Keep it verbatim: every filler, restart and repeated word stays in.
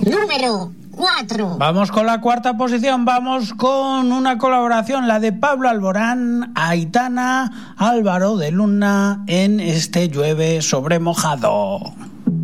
Número cuatro. Vamos con la cuarta posición, vamos con una colaboración, la de Pablo Alborán, Aitana, Álvaro de Luna, en Este llueve sobre mojado.